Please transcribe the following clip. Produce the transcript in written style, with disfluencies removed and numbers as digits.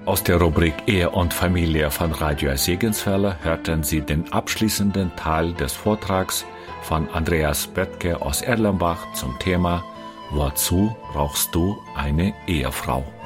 Aus der Rubrik Ehe und Familie von Radio Segenswelle hörten Sie den abschließenden Teil des Vortrags von Andreas Böttger aus Erlenbach zum Thema: Wozu brauchst du eine Ehefrau?